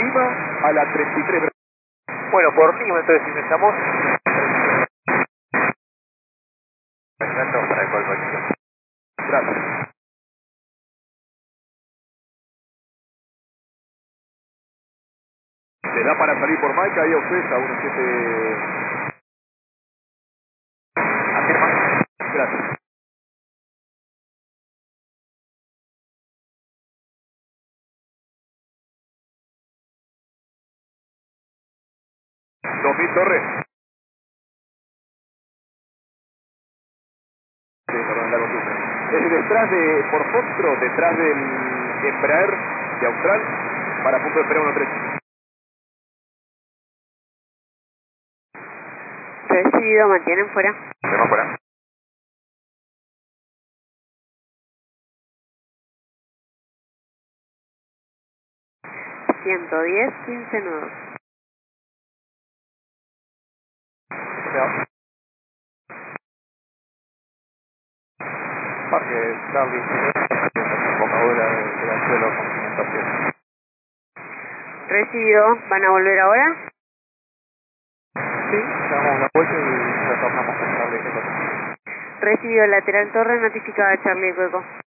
Lima a la 33. Bueno, por Lima, entonces si me llamó. Perfecto, para el cual cualquiera. Gracias. Le da para salir por Maica y Ocesa, 17. Afirma. Gracias. $2000 Torres. Sí, perdón, la costumbre. Es detrás de, por Foxtrot, detrás del Embraer de Austral, para punto de espera 13. Recibido, mantienen fuera. Se va fuera. 110, 15 nudos. Parque Charlie, embocadura del suelo con 500 pies. Recibido, ¿van a volver ahora? Sí, damos una vuelta y retornamos a Charlie. Recibido, lateral torre notificada Charlie Eco.